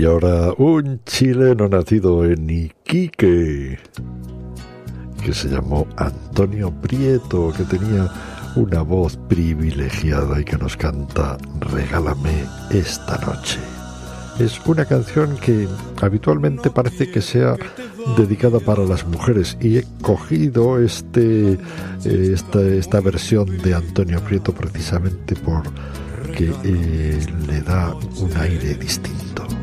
Y ahora un chileno nacido en Iquique, que se llamó Antonio Prieto, que tenía una voz privilegiada y que nos canta Regálame esta noche. Es una canción que habitualmente parece que sea dedicada para las mujeres, y he cogido esta versión de Antonio Prieto precisamente porque le da un aire distinto.